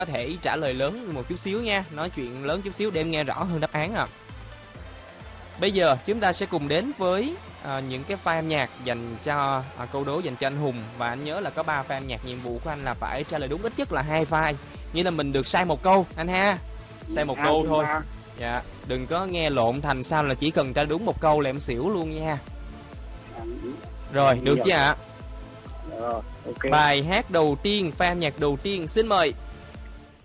có thể trả lời lớn một chút xíu nha, nói chuyện lớn chút xíu để em nghe rõ hơn đáp án. Bây giờ chúng ta sẽ cùng đến với những cái file âm nhạc dành cho câu đố dành cho anh Hùng. Và anh nhớ là có 3 file âm nhạc, nhiệm vụ của anh là phải trả lời đúng ít nhất là 2 file. Như là mình được sai một câu anh ha. Sai một câu thôi. Dạ, đừng có nghe lộn thành sao là chỉ cần trả đúng một câu là em xỉu luôn nha. Rồi, được chứ ạ? Okay. Bài hát đầu tiên, file âm nhạc đầu tiên, xin mời.